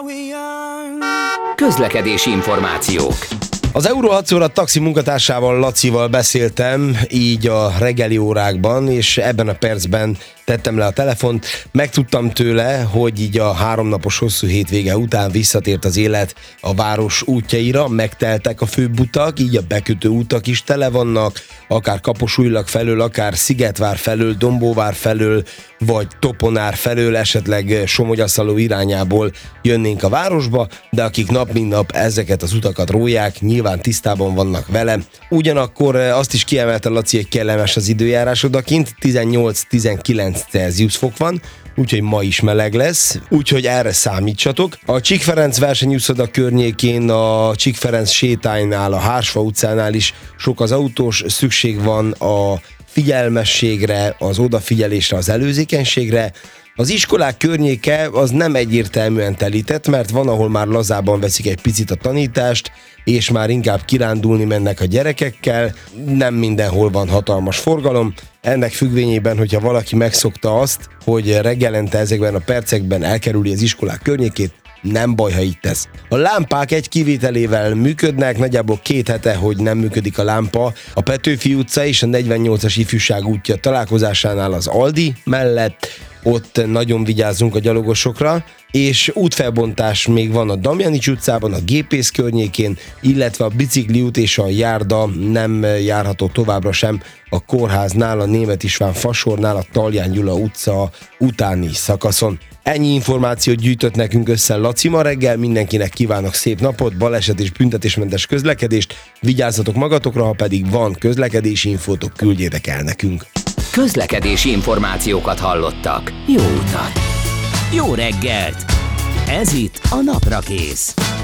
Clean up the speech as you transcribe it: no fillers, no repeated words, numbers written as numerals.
Közlekedési információk. Az Euró 6 óra taxi munkatársával, Lacival beszéltem így a reggeli órákban, és ebben a percben tettem le a telefont. Megtudtam tőle, hogy így a 3 napos hosszú hétvége után visszatért az élet a város útjaira, megteltek a főbb utak, így a bekötő utak is tele vannak, akár Kaposújlag felől, akár Szigetvár felől, Dombóvár felől, vagy Toponár felől, esetleg Somogyaszaló irányából jönnénk a városba, de akik nap mint nap ezeket az utakat róják, nyilván tisztában vannak vele. Ugyanakkor azt is kiemelte Laci, hogy kellemes az időjárás odakint, 18-19 Celsius fok van, úgyhogy ma is meleg lesz, úgyhogy erre számítsatok. A Csík Ferenc versenyúszoda környékén, a Csík Ferenc sétánynál, a Hársfa utcánál is sok az autós, szükség van a figyelmességre, az odafigyelésre, az előzékenységre. Az iskolák környéke az nem egyértelműen telített, mert van, ahol már lazában veszik egy picit a tanítást, és már inkább kirándulni mennek a gyerekekkel, nem mindenhol van hatalmas forgalom. Ennek függvényében, hogyha valaki megszokta azt, hogy reggelente ezekben a percekben elkerüli az iskolák környékét, nem baj, ha így tesz. A lámpák egy kivételével működnek, nagyjából 2 hete, hogy nem működik a lámpa. A Petőfi utca és a 48-as ifjúság útja találkozásánál az Aldi mellett, ott nagyon vigyázzunk a gyalogosokra, és útfelbontás még van a Damjanics utcában, a Gépész környékén, illetve a bicikliút és a járda nem járható továbbra sem a kórháznál, a Németh István fasornál, a Talján Gyula utca utáni szakaszon. Ennyi információt gyűjtött nekünk össze Laci ma reggel, mindenkinek kívánok szép napot, baleset és büntetésmentes közlekedést, vigyázzatok magatokra, ha pedig van közlekedési infótok, küldjétek el nekünk. Közlekedési információkat hallottak. Jó utat! Jó reggelt! Ez itt a Naprakész.